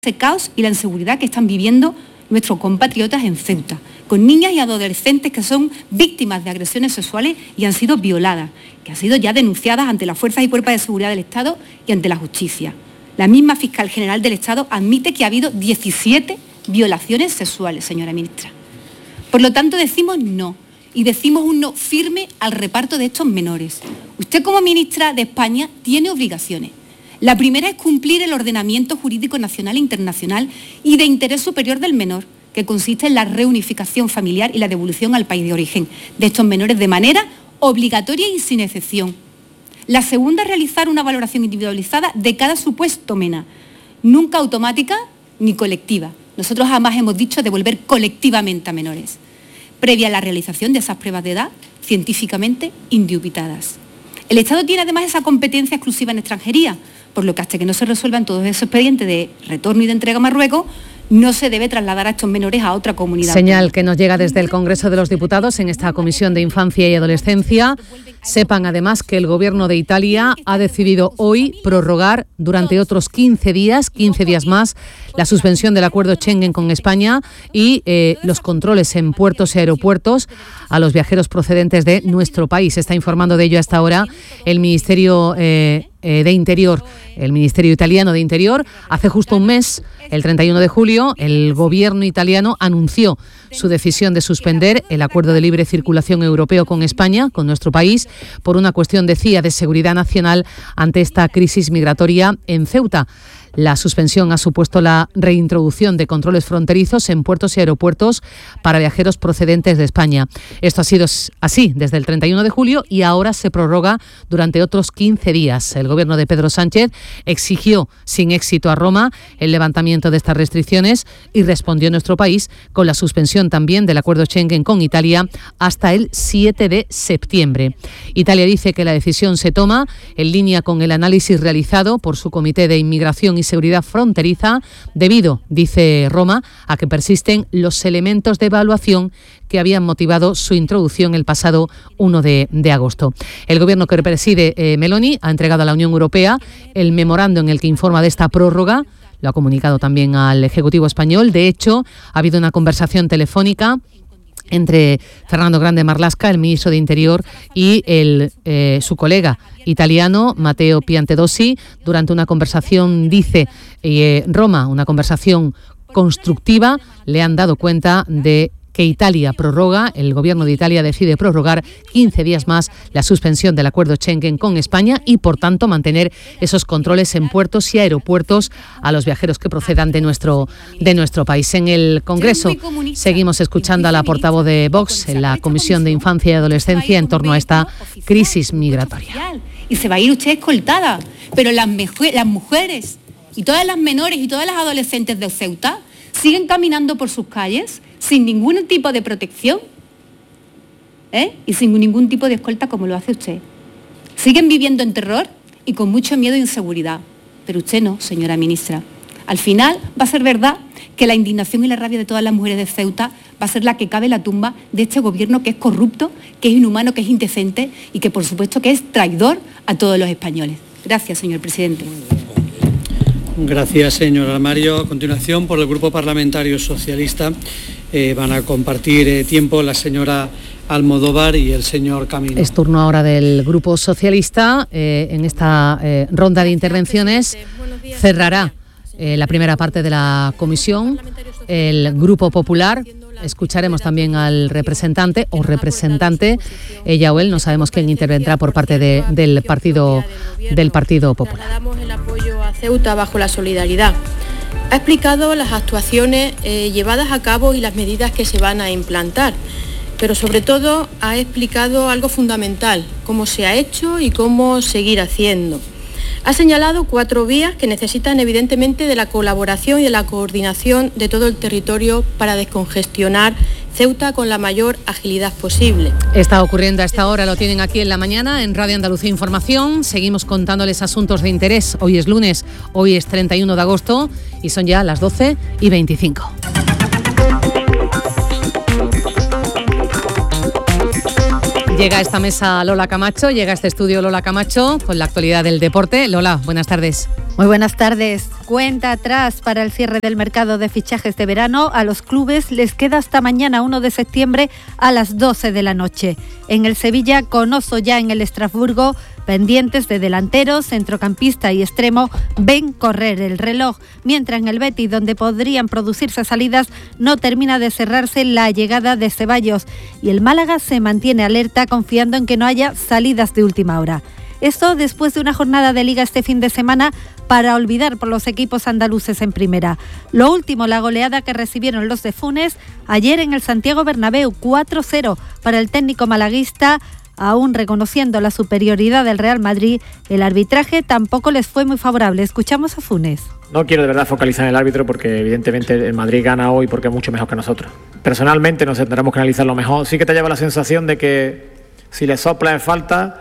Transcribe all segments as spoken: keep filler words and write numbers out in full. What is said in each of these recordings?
ese caos y la inseguridad que están viviendo nuestros compatriotas en Ceuta, con niñas y adolescentes que son víctimas de agresiones sexuales y han sido violadas, que han sido ya denunciadas ante las fuerzas y cuerpos de seguridad del Estado y ante la justicia. La misma fiscal general del Estado admite que ha habido diecisiete violaciones sexuales, señora ministra. Por lo tanto, decimos no, y decimos un no firme al reparto de estos menores. Usted, como ministra de España, tiene obligaciones. La primera es cumplir el ordenamiento jurídico nacional e internacional y de interés superior del menor, que consiste en la reunificación familiar y la devolución al país de origen de estos menores de manera obligatoria y sin excepción. La segunda es realizar una valoración individualizada de cada supuesto MENA, nunca automática ni colectiva. Nosotros jamás hemos dicho devolver colectivamente a menores, previa a la realización de esas pruebas de edad científicamente indubitadas. El Estado tiene además esa competencia exclusiva en extranjería, por lo que hasta que no se resuelvan todos esos expedientes de retorno y de entrega a Marruecos, no se debe trasladar a estos menores a otra comunidad. Señal que nos llega desde el Congreso de los Diputados en esta Comisión de Infancia y Adolescencia. Sepan además que el Gobierno de Italia ha decidido hoy prorrogar durante otros quince días, quince días más, la suspensión del acuerdo Schengen con España y eh, los controles en puertos y aeropuertos a los viajeros procedentes de nuestro país. Está informando de ello hasta ahora el Ministerio eh, eh, de Interior, el Ministerio Italiano de Interior. Hace justo un mes, el treinta y uno de julio, el Gobierno italiano anunció su decisión de suspender el acuerdo de libre circulación europeo con España, con nuestro país, por una cuestión, decía, de seguridad nacional ante esta crisis migratoria en Ceuta. La suspensión ha supuesto la reintroducción de controles fronterizos en puertos y aeropuertos para viajeros procedentes de España. Esto ha sido así desde el treinta y uno de julio y ahora se prorroga durante otros quince días. El gobierno de Pedro Sánchez exigió sin éxito a Roma el levantamiento de estas restricciones y respondió nuestro país con la suspensión también del acuerdo Schengen con Italia hasta el siete de septiembre. Italia dice que la decisión se toma en línea con el análisis realizado por su Comité de Inmigración y Seguridad Fronteriza, debido, dice Roma, a que persisten los elementos de evaluación que habían motivado su introducción el pasado uno de agosto. El gobierno que preside eh, Meloni ha entregado a la Unión Europea el memorando en el que informa de esta prórroga. Lo ha comunicado también al Ejecutivo español. De hecho, ha habido una conversación telefónica entre Fernando Grande Marlaska, el ministro de Interior, y el, eh, su colega italiano, Matteo Piantedosi, durante una conversación, dice eh, Roma, una conversación constructiva. Le han dado cuenta de que Italia prorroga, el gobierno de Italia decide prorrogar quince días más la suspensión del acuerdo Schengen con España y, por tanto, mantener esos controles en puertos y aeropuertos a los viajeros que procedan de nuestro, de nuestro país. En el Congreso seguimos escuchando a la portavoz de Vox en la Comisión de Infancia y Adolescencia en torno a esta crisis migratoria. Y se va a ir usted escoltada, pero las, las mujeres y todas las menores y todas las adolescentes de Ceuta siguen caminando por sus calles sin ningún tipo de protección, ¿eh? y sin ningún tipo de escolta como lo hace usted. Siguen viviendo en terror y con mucho miedo e inseguridad. Pero usted no, señora ministra. Al final va a ser verdad que la indignación y la rabia de todas las mujeres de Ceuta va a ser la que cabe en la tumba de este gobierno que es corrupto, que es inhumano, que es indecente y que por supuesto que es traidor a todos los españoles. Gracias, señor presidente. Gracias, señor Armario. A continuación, por el Grupo Parlamentario Socialista, eh, van a compartir eh, tiempo la señora Almodóvar y el señor Camino. Es turno ahora del Grupo Socialista. Eh, en esta eh, ronda de intervenciones cerrará eh, la primera parte de la comisión el Grupo Popular. Escucharemos también al representante o representante, ella o él, no sabemos quién intervendrá por parte de, del partido del Partido Popular. Damos el apoyo a Ceuta bajo la solidaridad. Ha explicado las actuaciones eh, llevadas a cabo y las medidas que se van a implantar, pero sobre todo ha explicado algo fundamental, cómo se ha hecho y cómo seguir haciendo. Ha señalado cuatro vías que necesitan evidentemente de la colaboración y de la coordinación de todo el territorio para descongestionar Ceuta con la mayor agilidad posible. Está ocurriendo a esta hora, lo tienen aquí en la mañana en Radio Andalucía Información. Seguimos contándoles asuntos de interés. Hoy es lunes, hoy es treinta y uno de agosto y son ya las doce y veinticinco. Llega a esta mesa Lola Camacho, llega a este estudio Lola Camacho con la actualidad del deporte. Lola, buenas tardes. Muy buenas tardes. Cuenta atrás para el cierre del mercado de fichajes de verano. A los clubes les queda hasta mañana uno de septiembre a las doce de la noche. En el Sevilla, con Oso ya en el Estrasburgo, pendientes de delanteros, centrocampista y extremo, ven correr el reloj. Mientras en el Betis, donde podrían producirse salidas, no termina de cerrarse la llegada de Ceballos. Y el Málaga se mantiene alerta, confiando en que no haya salidas de última hora. Esto después de una jornada de Liga este fin de semana para olvidar por los equipos andaluces en primera. Lo último, la goleada que recibieron los de Funes ayer en el Santiago Bernabéu, cuatro cero para el técnico malaguista. Aún reconociendo la superioridad del Real Madrid, el arbitraje tampoco les fue muy favorable. Escuchamos a Funes. No quiero de verdad focalizar en el árbitro porque evidentemente el Madrid gana hoy porque es mucho mejor que nosotros. Personalmente nos tendremos que analizarlo mejor. Sí que te lleva la sensación de que si le sopla es falta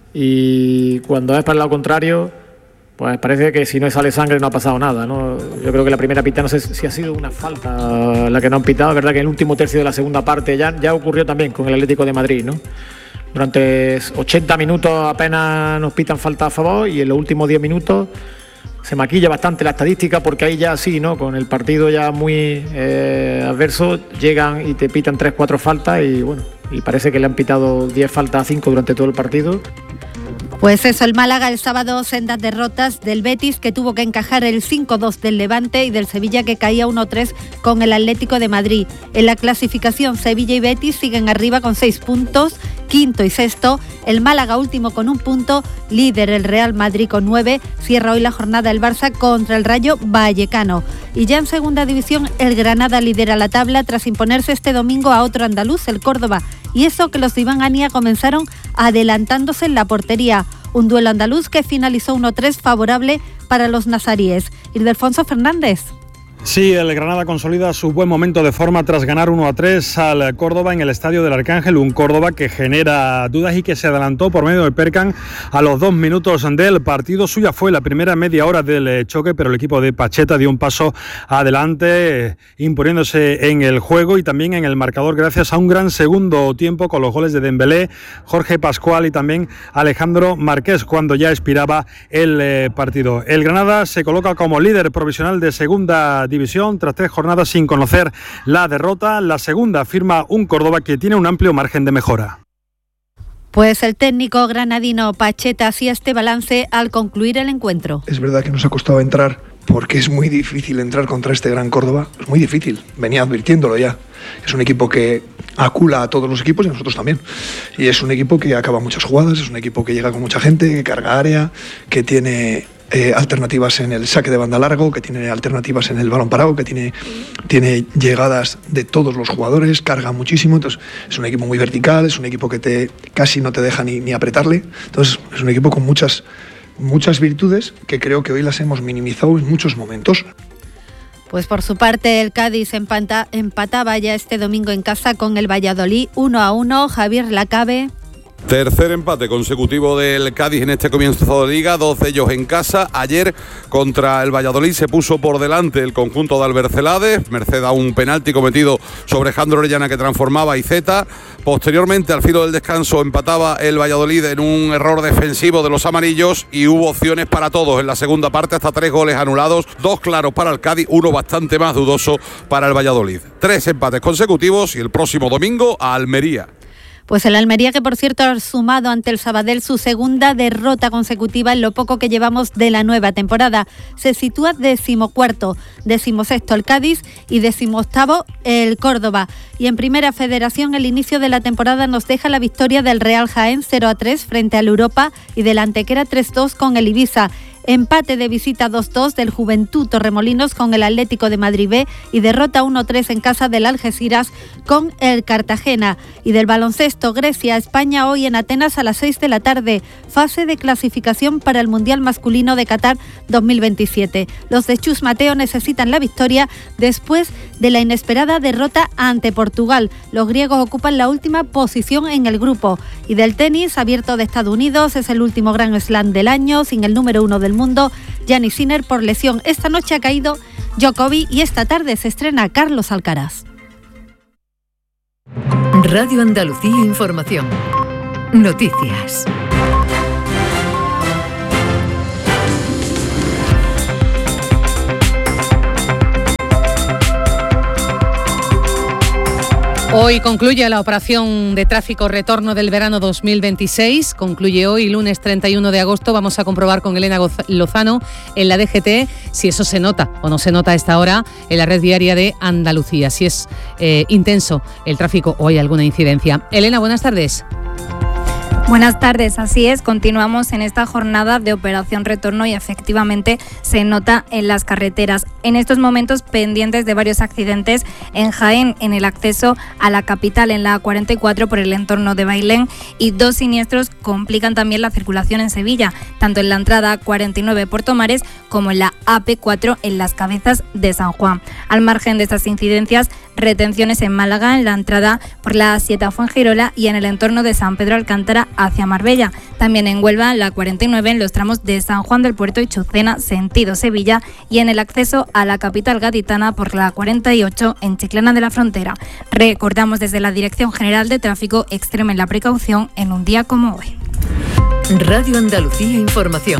y cuando es para el lado contrario, pues parece que si no sale sangre no ha pasado nada, ¿no? Yo creo que la primera pita, no sé si ha sido una falta la que no han pitado. Es verdad que en el último tercio de la segunda parte ya, ya ocurrió también con el Atlético de Madrid, ¿no? Durante ochenta minutos apenas nos pitan falta a favor y en los últimos diez minutos se maquilla bastante la estadística porque ahí ya sí, ¿no? Con el partido ya muy eh, adverso llegan y te pitan tres cuatro faltas y bueno, y parece que le han pitado diez faltas a cinco durante todo el partido. Pues eso, el Málaga el sábado, sendas derrotas del Betis, que tuvo que encajar el cinco dos del Levante, y del Sevilla, que caía uno tres con el Atlético de Madrid. En la clasificación, Sevilla y Betis siguen arriba con seis puntos, quinto y sexto. El Málaga último con un punto, líder el Real Madrid con nueve. Cierra hoy la jornada el Barça contra el Rayo Vallecano. Y ya en segunda división, el Granada lidera la tabla tras imponerse este domingo a otro andaluz, el Córdoba. Y eso que los de Iván Ania comenzaron adelantándose en la portería. Un duelo andaluz que finalizó uno tres favorable para los nazaríes. Ildefonso Fernández. Sí, el Granada consolida su buen momento de forma tras ganar uno a tres al Córdoba en el Estadio del Arcángel, un Córdoba que genera dudas y que se adelantó por medio del Percan a los dos minutos del partido. Suya fue la primera media hora del choque, pero el equipo de Pacheta dio un paso adelante, imponiéndose en el juego y también en el marcador gracias a un gran segundo tiempo con los goles de Dembélé, Jorge Pascual y también Alejandro Marqués cuando ya expiraba el partido. El Granada se coloca como líder provisional de segunda división tras tres jornadas sin conocer la derrota. La segunda firma un Córdoba que tiene un amplio margen de mejora. Pues el técnico granadino Pacheta hacía este balance al concluir el encuentro. Es verdad que nos ha costado entrar porque es muy difícil entrar contra este gran Córdoba. Es muy difícil, venía advirtiéndolo ya. Es un equipo que acula a todos los equipos y a nosotros también. Y es un equipo que acaba muchas jugadas, es un equipo que llega con mucha gente, que carga área, que tiene Eh, alternativas en el saque de banda largo, que tiene alternativas en el balón parado, que tiene, tiene llegadas de todos los jugadores, carga muchísimo. Entonces es un equipo muy vertical, es un equipo que te casi no te deja ni, ni apretarle. Entonces es un equipo con muchas, muchas virtudes que creo que hoy las hemos minimizado en muchos momentos. Pues por su parte el Cádiz empata, empataba ya este domingo en casa con el Valladolid uno a uno. Javier Lacabe. Tercer empate consecutivo del Cádiz en este comienzo de Liga, dos de ellos en casa. Ayer contra el Valladolid se puso por delante el conjunto de Albert Celades, merced a un penalti cometido sobre Jandro Orellana que transformaba a Iceta. Posteriormente, al filo del descanso, empataba el Valladolid en un error defensivo de los amarillos y hubo opciones para todos en la segunda parte, hasta tres goles anulados, dos claros para el Cádiz, uno bastante más dudoso para el Valladolid. Tres empates consecutivos y el próximo domingo a Almería. Pues el Almería, que por cierto ha sumado ante el Sabadell su segunda derrota consecutiva en lo poco que llevamos de la nueva temporada. Se sitúa decimocuarto, decimosexto el Cádiz y decimoctavo el Córdoba. Y en Primera Federación el inicio de la temporada nos deja la victoria del Real Jaén cero a tres frente al Europa y del Antequera tres dos con el Ibiza. Empate de visita dos dos del Juventud Torremolinos con el Atlético de Madrid B y derrota uno tres en casa del Algeciras con el Cartagena. Y del baloncesto, Grecia-España hoy en Atenas a las seis de la tarde. Fase de clasificación para el Mundial Masculino de Qatar dos mil veintisiete. Los de Chus Mateo necesitan la victoria después de la inesperada derrota ante Portugal. Los griegos ocupan la última posición en el grupo. Y del tenis, abierto de Estados Unidos, es el último Grand Slam del año, sin el número uno del mundo, Giannis Sinner, por lesión. Esta noche ha caído Djokovic y esta tarde se estrena Carlos Alcaraz. Radio Andalucía Información. Noticias. Hoy concluye la operación de tráfico retorno del verano dos mil veintiséis. Concluye hoy, lunes treinta y uno de agosto. Vamos a comprobar con Elena Lozano en la D G T si eso se nota o no se nota a esta hora en la red viaria de Andalucía. Si es eh, intenso el tráfico o hay alguna incidencia. Elena, buenas tardes. Buenas tardes, así es, continuamos en esta jornada de operación retorno y efectivamente se nota en las carreteras. En estos momentos pendientes de varios accidentes en Jaén, en el acceso a la capital en la A cuarenta y cuatro por el entorno de Bailén, y dos siniestros complican también la circulación en Sevilla, tanto en la entrada A cuarenta y nueve por Tomares como en la A P cuatro en Las Cabezas de San Juan. Al margen de estas incidencias, retenciones en Málaga en la entrada por la A siete a Fuengirola y en el entorno de San Pedro Alcántara hacia Marbella. También en Huelva, la cuarenta y nueve en los tramos de San Juan del Puerto y Chucena, sentido Sevilla, y en el acceso a la capital gaditana por la cuarenta y ocho en Chiclana de la Frontera. Recordamos desde la Dirección General de Tráfico, extremen la precaución en un día como hoy. Radio Andalucía Información.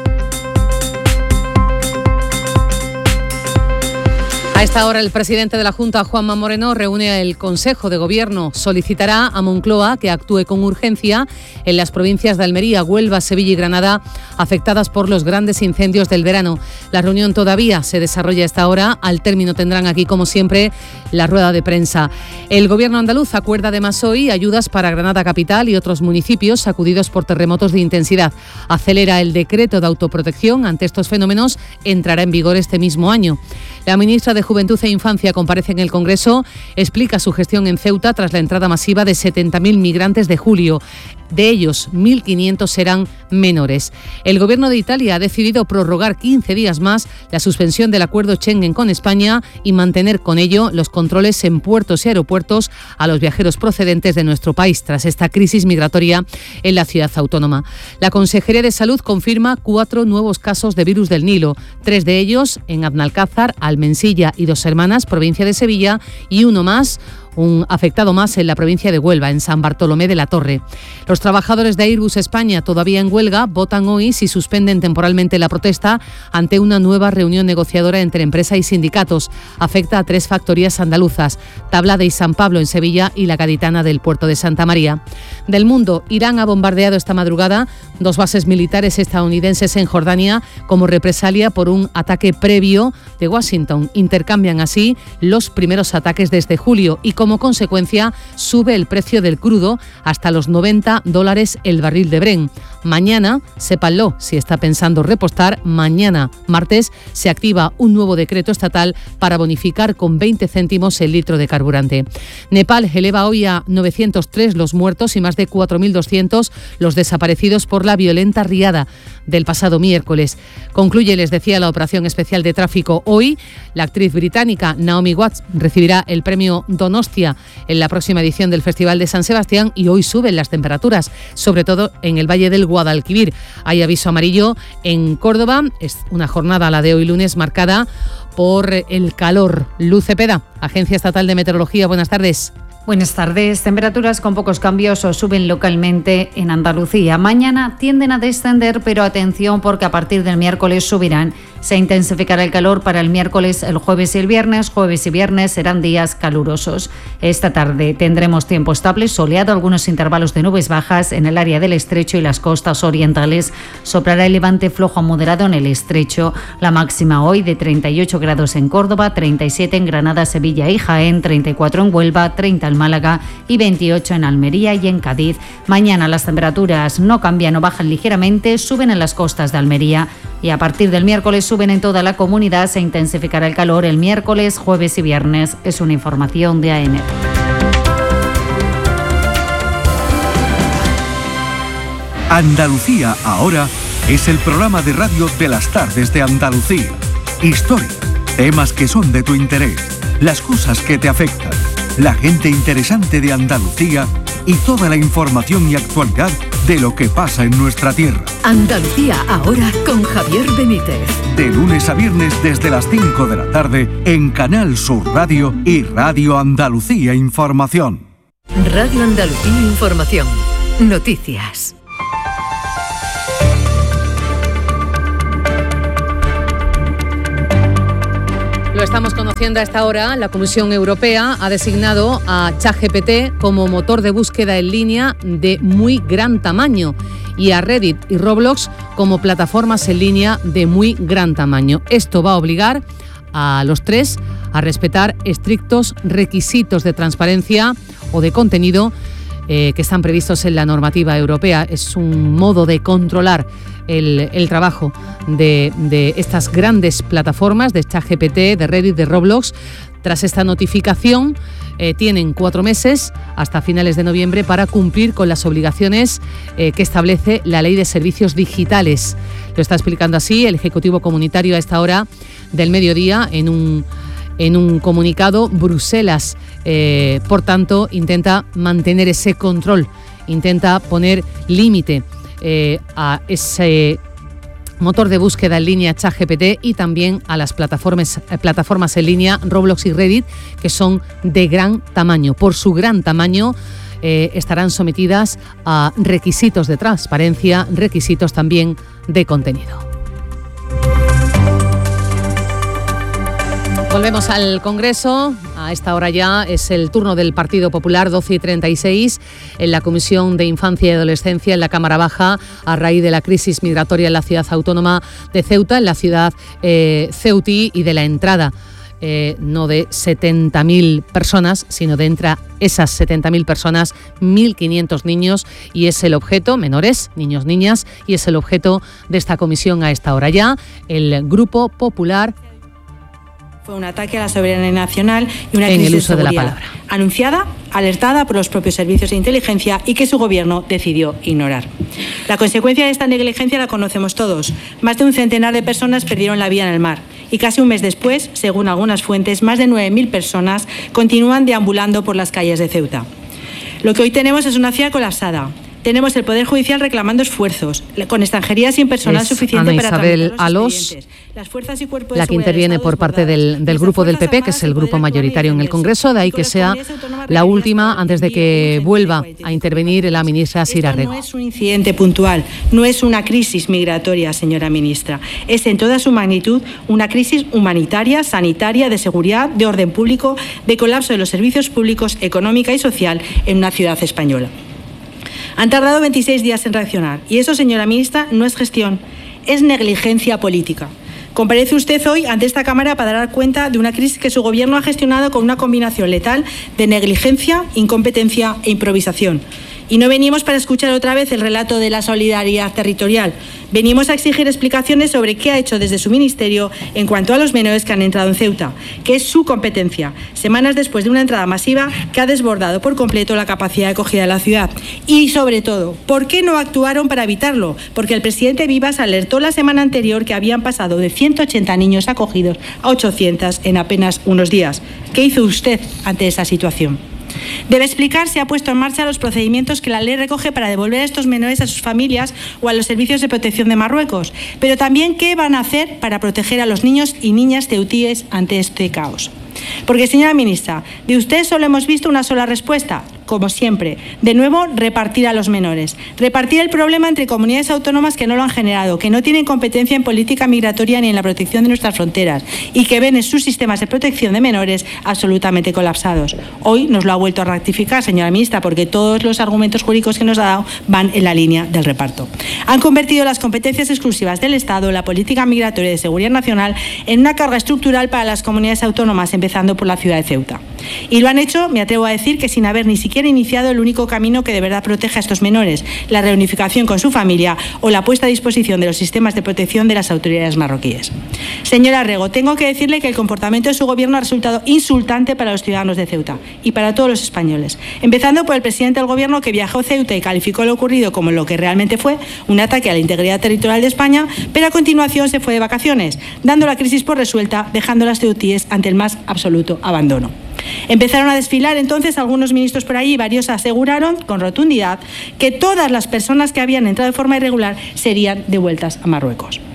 A esta hora el presidente de la Junta, Juanma Moreno, reúne el Consejo de Gobierno. Solicitará a Moncloa que actúe con urgencia en las provincias de Almería, Huelva, Sevilla y Granada, afectadas por los grandes incendios del verano. La reunión todavía se desarrolla a esta hora. Al término tendrán aquí, como siempre, la rueda de prensa. El Gobierno andaluz acuerda además hoy ayudas para Granada Capital y otros municipios sacudidos por terremotos de intensidad. Acelera el decreto de autoprotección ante estos fenómenos. Entrará en vigor este mismo año. La ministra de Juventud e Infancia comparece en el Congreso, explica su gestión en Ceuta tras la entrada masiva de setenta mil migrantes de julio. De ellos, mil quinientos serán menores. El Gobierno de Italia ha decidido prorrogar quince días más la suspensión del acuerdo Schengen con España y mantener con ello los controles en puertos y aeropuertos a los viajeros procedentes de nuestro país tras esta crisis migratoria en la ciudad autónoma. La Consejería de Salud confirma cuatro nuevos casos de virus del Nilo, tres de ellos en Aznalcázar, Almensilla y Dos Hermanas, provincia de Sevilla, y uno más, un afectado más en la provincia de Huelva, en San Bartolomé de la Torre. Los trabajadores de Airbus España, todavía en huelga, votan hoy si suspenden temporalmente la protesta ante una nueva reunión negociadora entre empresa y sindicatos. Afecta a tres factorías andaluzas, Tablada y San Pablo en Sevilla y la Gaditana del puerto de Santa María. Del mundo, Irán ha bombardeado esta madrugada dos bases militares estadounidenses en Jordania como represalia por un ataque previo de Washington. Intercambian así los primeros ataques desde julio y como consecuencia sube el precio del crudo hasta los noventa dólares el barril de Brent. Mañana, sépanlo, si está pensando repostar, mañana, martes, se activa un nuevo decreto estatal para bonificar con veinte céntimos el litro de carburante. Nepal eleva hoy a novecientos tres los muertos y más de cuatro mil doscientos los desaparecidos por la violenta riada del pasado miércoles. Concluye, les decía, la operación especial de tráfico hoy. La actriz británica Naomi Watts recibirá el premio Donostia en la próxima edición del Festival de San Sebastián y hoy suben las temperaturas, sobre todo en el Valle del Guadalquivir. Hay aviso amarillo en Córdoba. Es una jornada, la de hoy lunes, marcada por el calor. Luz Cepeda, Agencia Estatal de Meteorología, buenas tardes. Buenas tardes. Temperaturas con pocos cambios o suben localmente en Andalucía. Mañana tienden a descender, pero atención porque a partir del miércoles subirán. Se intensificará el calor para el miércoles, el jueves y el viernes. Jueves y viernes serán días calurosos. Esta tarde tendremos tiempo estable, soleado, algunos intervalos de nubes bajas en el área del estrecho y las costas orientales. Soplará el levante flojo a moderado en el estrecho. La máxima hoy de treinta y ocho grados en Córdoba, treinta y siete en Granada, Sevilla y Jaén, treinta y cuatro en Huelva, treinta en Málaga y veintiocho en Almería y en Cádiz. Mañana las temperaturas no cambian o bajan ligeramente, suben en las costas de Almería y a partir del miércoles suben en toda la comunidad. Se intensificará el calor el miércoles, jueves y viernes. Es una información de A N. Andalucía ahora es el programa de radio de las tardes de Andalucía. Historia, temas que son de tu interés, las cosas que te afectan, la gente interesante de Andalucía y toda la información y actualidad de lo que pasa en nuestra tierra. Andalucía ahora con Javier Benítez. De lunes a viernes desde las cinco de la tarde en Canal Sur Radio y Radio Andalucía Información. Radio Andalucía Información. Noticias. Lo está estamos conociendo a esta hora, la Comisión Europea ha designado a ChatGPT como motor de búsqueda en línea de muy gran tamaño y a Reddit y Roblox como plataformas en línea de muy gran tamaño. Esto va a obligar a los tres a respetar estrictos requisitos de transparencia o de contenido eh, que están previstos en la normativa europea. Es un modo de controlar el, el trabajo de, de estas grandes plataformas, de ChatGPT, de Reddit, de Roblox. Tras esta notificación, eh, tienen cuatro meses hasta finales de noviembre para cumplir con las obligaciones eh, que establece la Ley de Servicios Digitales. Lo está explicando así el Ejecutivo Comunitario a esta hora del mediodía en un, en un comunicado. Bruselas, eh, por tanto, intenta mantener ese control, intenta poner límite eh, a ese motor de búsqueda en línea ChatGPT y también a las plataformas, eh, plataformas en línea Roblox y Reddit, que son de gran tamaño. Por su gran tamaño eh, estarán sometidas a requisitos de transparencia, requisitos también de contenido. Volvemos al Congreso. A esta hora ya es el turno del Partido Popular, doce y treinta y seis, en la Comisión de Infancia y Adolescencia en la Cámara Baja, a raíz de la crisis migratoria en la ciudad autónoma de Ceuta, en la ciudad eh, ceutí, y de la entrada eh, no de setenta mil personas, sino de entre esas setenta mil personas, mil quinientos niños, y es el objeto, menores, niños, niñas, y es el objeto de esta comisión a esta hora ya. El Grupo Popular fue un ataque a la soberanía nacional y una en crisis el uso de seguridad, de la palabra, anunciada, alertada por los propios servicios de inteligencia y que su gobierno decidió ignorar. La consecuencia de esta negligencia la conocemos todos. Más de un centenar de personas perdieron la vida en el mar y casi un mes después, según algunas fuentes, más de nueve mil personas continúan deambulando por las calles de Ceuta. Lo que hoy tenemos es una ciudad colapsada. Tenemos el Poder Judicial reclamando esfuerzos, con extranjería sin personal es suficiente Ana para Isabel tramitar los Alós, expedientes. Las fuerzas y cuerpos de la que seguridad interviene del por Estado parte del, del grupo del P P, que es el grupo mayoritario en el Congreso, de ahí que sea la última antes de que vuelva a intervenir la ministra Sira Rego. No es un incidente puntual, no es una crisis migratoria, señora ministra. Es en toda su magnitud una crisis humanitaria, sanitaria, de seguridad, de orden público, de colapso de los servicios públicos, económica y social en una ciudad española. Han tardado veintiséis días en reaccionar y eso, señora ministra, no es gestión, es negligencia política. Comparece usted hoy ante esta Cámara para dar cuenta de una crisis que su Gobierno ha gestionado con una combinación letal de negligencia, incompetencia e improvisación. Y no venimos para escuchar otra vez el relato de la solidaridad territorial. Venimos a exigir explicaciones sobre qué ha hecho desde su ministerio en cuanto a los menores que han entrado en Ceuta, que es su competencia, semanas después de una entrada masiva que ha desbordado por completo la capacidad de acogida de la ciudad. Y, sobre todo, ¿por qué no actuaron para evitarlo? Porque el presidente Vivas alertó la semana anterior que habían pasado de ciento ochenta niños acogidos a ochocientos en apenas unos días. ¿Qué hizo usted ante esa situación? Debe explicar si ha puesto en marcha los procedimientos que la ley recoge para devolver a estos menores a sus familias o a los servicios de protección de Marruecos, pero también qué van a hacer para proteger a los niños y niñas ceutíes ante este caos. Porque, señora ministra, de usted solo hemos visto una sola respuesta, como siempre. De nuevo, repartir a los menores. Repartir el problema entre comunidades autónomas que no lo han generado, que no tienen competencia en política migratoria ni en la protección de nuestras fronteras y que ven en sus sistemas de protección de menores absolutamente colapsados. Hoy nos lo ha vuelto a ratificar, señora ministra, porque todos los argumentos jurídicos que nos ha dado van en la línea del reparto. Han convertido las competencias exclusivas del Estado, la política migratoria y de seguridad nacional, en una carga estructural para las comunidades autónomas, empezando por la ciudad de Ceuta. Y lo han hecho, me atrevo a decir, que sin haber ni siquiera iniciado el único camino que de verdad protege a estos menores, la reunificación con su familia o la puesta a disposición de los sistemas de protección de las autoridades marroquíes. Señora Rego, tengo que decirle que el comportamiento de su gobierno ha resultado insultante para los ciudadanos de Ceuta y para todos los españoles, empezando por el presidente del gobierno, que viajó a Ceuta y calificó lo ocurrido como lo que realmente fue, un ataque a la integridad territorial de España, pero a continuación se fue de vacaciones, dando la crisis por resuelta, dejando a las ceutíes ante el más absoluto abandono. Empezaron a desfilar entonces algunos ministros por allí y varios aseguraron con rotundidad que todas las personas que habían entrado de forma irregular serían devueltas a Marruecos.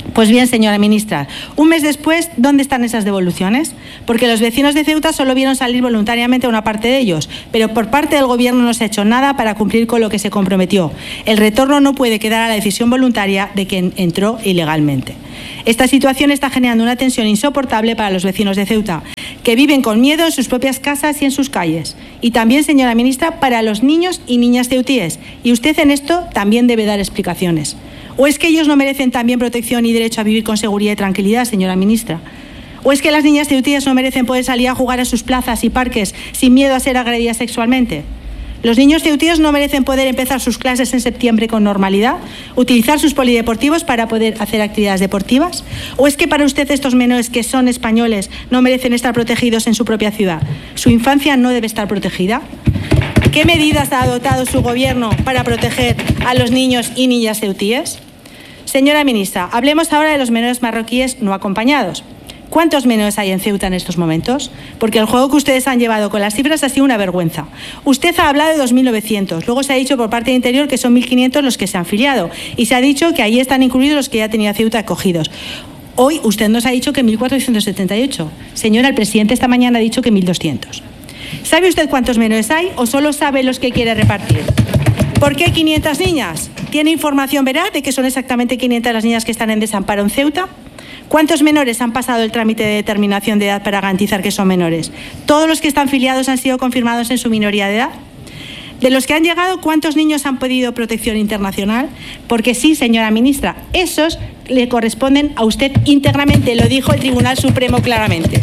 Pues bien, señora ministra, un mes después, ¿dónde están esas devoluciones? Porque los vecinos de Ceuta solo vieron salir voluntariamente a una parte de ellos, pero por parte del Gobierno no se ha hecho nada para cumplir con lo que se comprometió. El retorno no puede quedar a la decisión voluntaria de quien entró ilegalmente. Esta situación está generando una tensión insoportable para los vecinos de Ceuta, que viven con miedo en sus propias casas y en sus calles. Y también, señora ministra, para los niños y niñas ceutíes. Y usted en esto también debe dar explicaciones. ¿O es que ellos no merecen también protección y derecho a vivir con seguridad y tranquilidad, señora ministra? ¿O es que las niñas ceutíes no merecen poder salir a jugar a sus plazas y parques sin miedo a ser agredidas sexualmente? ¿Los niños ceutíes no merecen poder empezar sus clases en septiembre con normalidad? ¿Utilizar sus polideportivos para poder hacer actividades deportivas? ¿O es que para usted estos menores que son españoles no merecen estar protegidos en su propia ciudad? ¿Su infancia no debe estar protegida? ¿Qué medidas ha adoptado su Gobierno para proteger a los niños y niñas ceutíes? Señora ministra, hablemos ahora de los menores marroquíes no acompañados. ¿Cuántos menores hay en Ceuta en estos momentos? Porque el juego que ustedes han llevado con las cifras ha sido una vergüenza. Usted ha hablado de dos mil novecientos, luego se ha dicho por parte de Interior que son mil quinientos los que se han filiado y se ha dicho que ahí están incluidos los que ya tenía Ceuta acogidos. Hoy usted nos ha dicho que mil cuatrocientos setenta y ocho. Señora, el presidente esta mañana ha dicho que mil doscientos. ¿Sabe usted cuántos menores hay o solo sabe los que quiere repartir? ¿Por qué quinientas niñas? ¿Tiene información veraz de que son exactamente quinientas las niñas que están en desamparo en Ceuta? ¿Cuántos menores han pasado el trámite de determinación de edad para garantizar que son menores? ¿Todos los que están filiados han sido confirmados en su minoría de edad? De los que han llegado, ¿cuántos niños han pedido protección internacional? Porque sí, señora ministra, esos le corresponden a usted íntegramente, lo dijo el Tribunal Supremo claramente.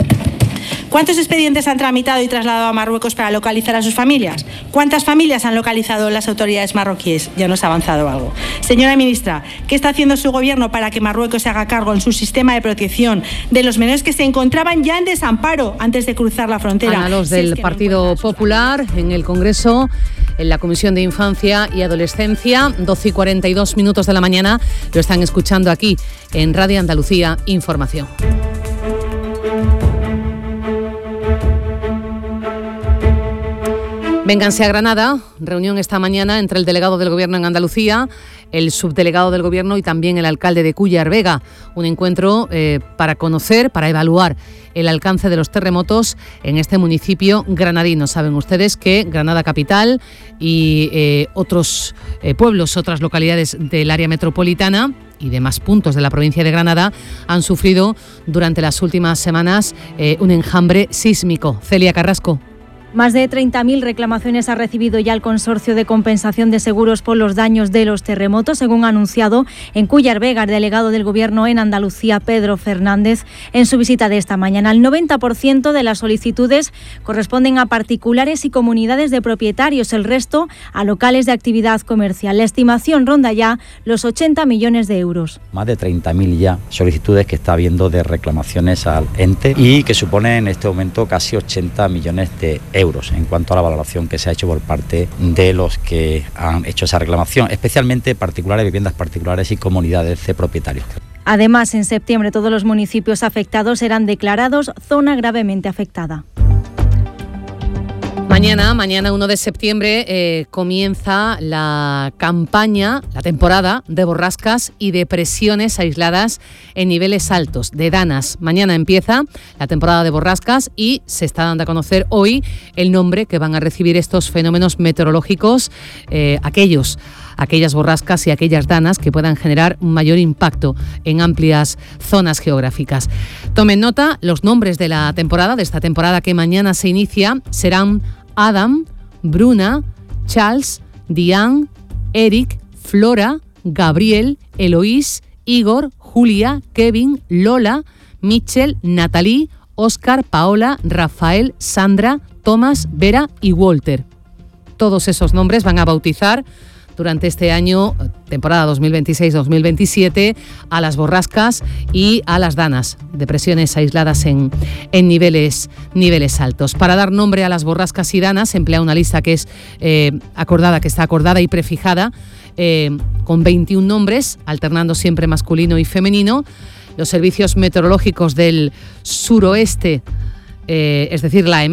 ¿Cuántos expedientes han tramitado y trasladado a Marruecos para localizar a sus familias? ¿Cuántas familias han localizado las autoridades marroquíes? Ya nos ha avanzado algo. Señora ministra, ¿qué está haciendo su Gobierno para que Marruecos se haga cargo en su sistema de protección de los menores que se encontraban ya en desamparo antes de cruzar la frontera? Ana, los del Partido Popular en el Congreso, en la Comisión de Infancia y Adolescencia, doce y cuarenta y dos minutos de la mañana, lo están escuchando aquí en Radio Andalucía Información. Vénganse a Granada, reunión esta mañana entre el delegado del Gobierno en Andalucía, el subdelegado del Gobierno y también el alcalde de Cúllar Vega. Un encuentro eh, para conocer, para evaluar el alcance de los terremotos en este municipio granadino. Saben ustedes que Granada capital y eh, otros eh, pueblos, otras localidades del área metropolitana y demás puntos de la provincia de Granada han sufrido durante las últimas semanas eh, un enjambre sísmico. Celia Carrasco. Más de treinta mil reclamaciones ha recibido ya el Consorcio de Compensación de Seguros por los daños de los terremotos, según ha anunciado en Cúllar Vega el delegado del Gobierno en Andalucía, Pedro Fernández, en su visita de esta mañana. El noventa por ciento de las solicitudes corresponden a particulares y comunidades de propietarios, el resto a locales de actividad comercial. La estimación ronda ya los ochenta millones de euros. Más de treinta mil ya solicitudes que está habiendo de reclamaciones al ente y que supone en este momento casi ochenta millones de euros. euros en cuanto a la valoración que se ha hecho por parte de los que han hecho esa reclamación, especialmente particulares, viviendas particulares y comunidades de propietarios. Además, en septiembre todos los municipios afectados serán declarados zona gravemente afectada. Mañana, mañana uno de septiembre, eh, comienza la campaña, la temporada de borrascas y depresiones aisladas en niveles altos, de danas. Mañana empieza la temporada de borrascas y se está dando a conocer hoy el nombre que van a recibir estos fenómenos meteorológicos, eh, aquellos aquellas borrascas y aquellas danas que puedan generar un mayor impacto en amplias zonas geográficas. Tomen nota, los nombres de la temporada, de esta temporada que mañana se inicia, serán Adam, Bruna, Charles, Diane, Eric, Flora, Gabriel, Eloís, Igor, Julia, Kevin, Lola, Michel, Natalie, Óscar, Paola, Rafael, Sandra, Tomás, Vera y Walter. Todos esos nombres van a bautizar durante este año, temporada dos mil veintiséis dos mil veintisiete, a las borrascas y a las danas, depresiones aisladas en, en niveles, niveles altos. Para dar nombre a las borrascas y danas se emplea una lista que es eh, acordada, que está acordada y prefijada, eh, con veintiún nombres, alternando siempre masculino y femenino. Los servicios meteorológicos del suroeste, eh, es decir, la EMET,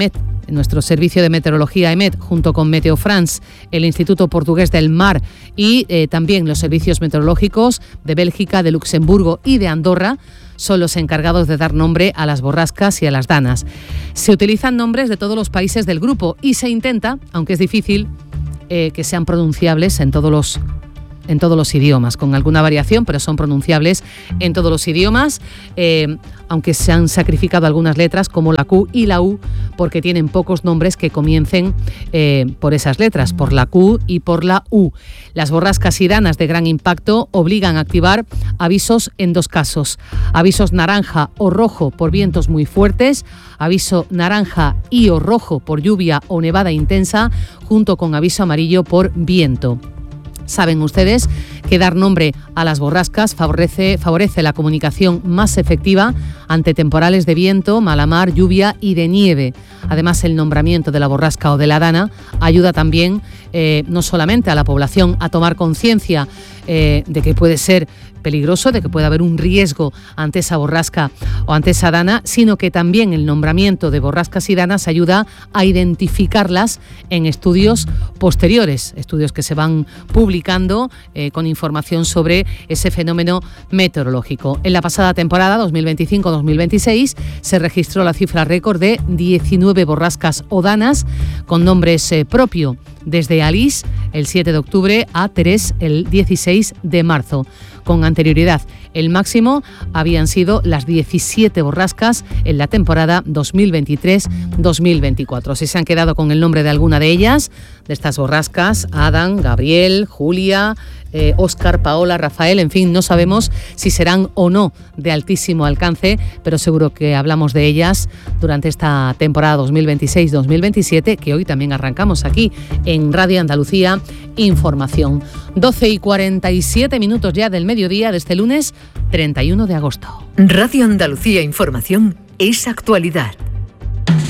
nuestro servicio de meteorología EMET, junto con Meteo France, el Instituto Portugués del Mar y eh, también los servicios meteorológicos de Bélgica, de Luxemburgo y de Andorra, son los encargados de dar nombre a las borrascas y a las danas. Se utilizan nombres de todos los países del grupo y se intenta, aunque es difícil, eh, que sean pronunciables en todos los en todos los idiomas, con alguna variación, pero son pronunciables en todos los idiomas, eh, aunque se han sacrificado algunas letras como la Q y la U, porque tienen pocos nombres que comiencen eh, por esas letras, por la Q y por la U. Las borrascas y danas de gran impacto obligan a activar avisos en dos casos: avisos naranja o rojo por vientos muy fuertes, aviso naranja y o rojo por lluvia o nevada intensa, junto con aviso amarillo por viento. Saben ustedes que dar nombre a las borrascas favorece, favorece la comunicación más efectiva ante temporales de viento, mala mar, lluvia y de nieve. Además, el nombramiento de la borrasca o de la dana ayuda también eh, no solamente a la población a tomar conciencia eh, de que puede ser peligroso, de que puede haber un riesgo ante esa borrasca o ante esa dana, sino que también el nombramiento de borrascas y danas ayuda a identificarlas en estudios posteriores, estudios que se van publicando eh, con información sobre ese fenómeno meteorológico. En la pasada temporada dos mil veinticinco dos mil veintiséis se registró la cifra récord de diecinueve borrascas o danas con nombres eh, propio, desde Alice el siete de octubre a Terés el dieciséis de marzo. Con anterioridad, el máximo habían sido las diecisiete borrascas en la temporada dos mil veintitrés dos mil veinticuatro. Si se han quedado con el nombre de alguna de ellas, de estas borrascas, Adán, Gabriel, Julia, eh, Óscar, Paola, Rafael, en fin, no sabemos si serán o no de altísimo alcance, pero seguro que hablamos de ellas durante esta temporada dos mil veintiséis dos mil veintisiete, que hoy también arrancamos aquí en Radio Andalucía Información. doce y cuarenta y siete minutos ya del mediodía de este lunes treinta y uno de agosto. Radio Andalucía Información es actualidad.